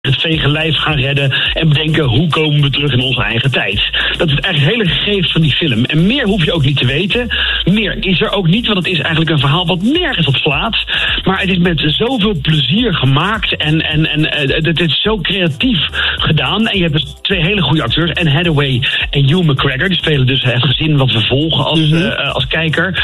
het vege lijf gaan redden en bedenken hoe komen we terug in onze eigen tijd. Dat is eigenlijk het hele gegeven van die film. En meer hoef je ook niet te weten. Meer is er ook niet, want het is eigenlijk een verhaal wat nergens op slaat. Maar het is met zoveel plezier gemaakt en het is zo creatief gedaan. En je hebt dus 2 hele goede acteurs, Anne Hathaway en Hugh McGregor. Die spelen dus het gezin wat we volgen als kijker.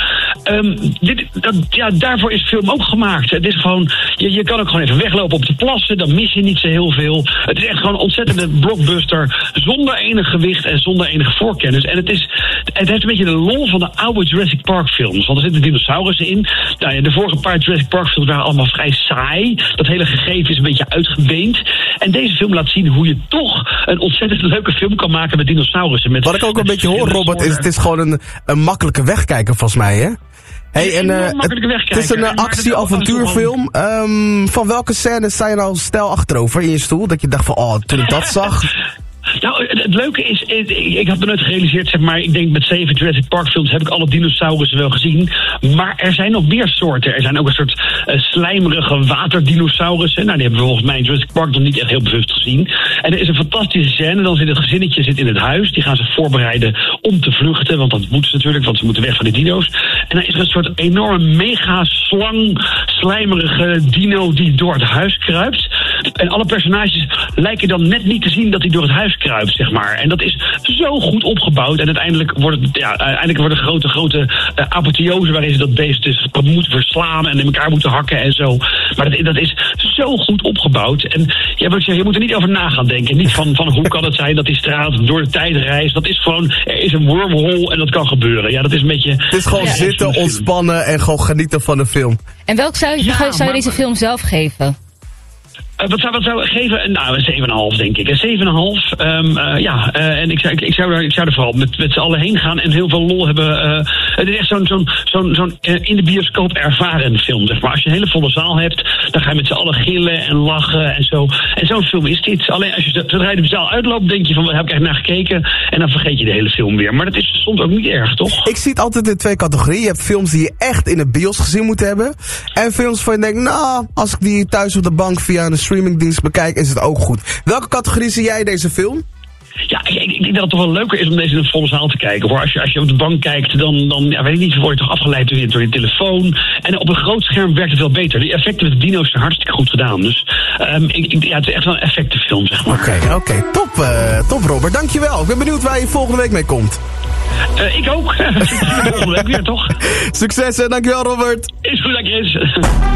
Daarvoor is film ook gemaakt. Het is gewoon, je kan ook gewoon even weglopen op de plassen, dan mis je niet zo heel veel. Het is echt gewoon een ontzettende blockbuster zonder enig gewicht en zonder enige voorkennis. En het heeft een beetje de lol van de oude Jurassic Park films. Want er zitten dinosaurussen in. Nou ja, de vorige paar Jurassic Park films waren allemaal vrij saai. Dat hele gegeven is een beetje uitgebeend. En deze film laat zien hoe je toch een ontzettend leuke film kan maken met dinosaurussen. Wat ik ook een beetje hoor, Robert, is het is gewoon een makkelijke wegkijker volgens mij, hè? Hey, het is een actie-avontuurfilm. Van welke scènes sta je nou stijl achterover in je stoel? Dat je dacht van, toen ik dat zag... Nou, het leuke is, ik had me nooit gerealiseerd, zeg maar, ik denk met 7 Jurassic Park films heb ik alle dinosaurussen wel gezien. Maar er zijn nog meer soorten. Er zijn ook een soort slijmerige waterdinosaurussen. Nou, die hebben we volgens mij in Jurassic Park nog niet echt heel bewust gezien. En er is een fantastische scène, dan zit het gezinnetje in het huis. Die gaan ze voorbereiden om te vluchten, want dat moeten ze natuurlijk, want ze moeten weg van de dino's. En dan is er een soort enorme mega-slang, slijmerige dino die door het huis kruipt. En alle personages lijken dan net niet te zien dat hij door het huis kruipt, zeg maar. En dat is zo goed opgebouwd. En uiteindelijk wordt het grote apotheose waarin ze dat beest dus moeten verslaan en in elkaar moeten hakken en zo. Maar dat is zo goed opgebouwd. En je moet er niet over na gaan denken. Niet van hoe kan het zijn dat die straat door de tijd reist. Dat is gewoon, er is een wormhole en dat kan gebeuren. Ja, dat is een beetje... Het is gewoon zitten, ontspannen en gewoon genieten van de film. En welk zou je deze film zelf geven? Wat zou ik geven? Nou, een 7,5 denk ik. Een 7,5. En ik zou er vooral met z'n allen heen gaan en heel veel lol hebben. Het is echt zo'n in de bioscoop ervaren film, zeg maar. Als je een hele volle zaal hebt, dan ga je met z'n allen gillen en lachen en zo. En zo'n film is dit. Alleen als je zodra je de zaal uitloopt, denk je van, waar heb ik echt naar gekeken? En dan vergeet je de hele film weer. Maar dat is soms ook niet erg, toch? Ik zie het altijd in 2 categorieën. Je hebt films die je echt in de bios gezien moet hebben. En films van je denkt, nou, als ik die thuis op de bank via een streamingdienst bekijk, is het ook goed. Welke categorie zie jij deze film? Ja, ik denk dat het toch wel leuker is om deze in een volle zaal te kijken. Hoor. Als je op de bank kijkt, dan weet ik niet, word je toch afgeleid door je telefoon. En op een groot scherm werkt het wel beter. Die effecten met de dino's zijn hartstikke goed gedaan. Dus het is echt wel een effectenfilm, zeg maar. Oké. Top Robert, dankjewel. Ik ben benieuwd waar je volgende week mee komt. Ik ook. Volgende week weer, toch? Succes, dankjewel Robert. Is goed, Chris.